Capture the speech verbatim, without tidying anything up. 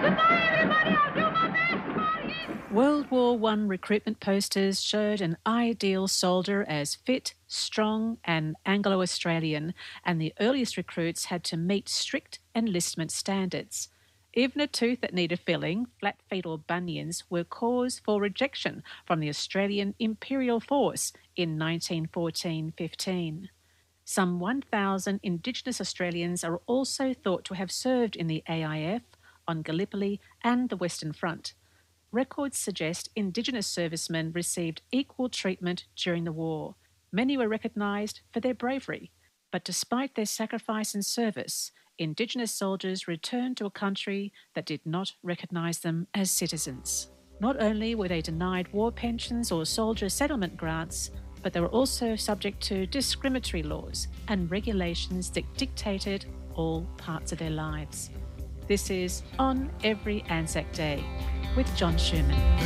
World War One recruitment posters showed an ideal soldier as fit, strong, and Anglo-Australian, and the earliest recruits had to meet strict enlistment standards. Even a tooth that needed filling, flat feet or bunions, were cause for rejection from the Australian Imperial Force in nineteen fourteen fifteen. Some one thousand Indigenous Australians are also thought to have served in the A I F, on Gallipoli and the Western Front. Records suggest Indigenous servicemen received equal treatment during the war. Many were recognised for their bravery, but despite their sacrifice and service, Indigenous soldiers returned to a country that did not recognise them as citizens. Not only were they denied war pensions or soldier settlement grants, but they were also subject to discriminatory laws and regulations that dictated all parts of their lives. This is On Every Anzac Day with John Schumann.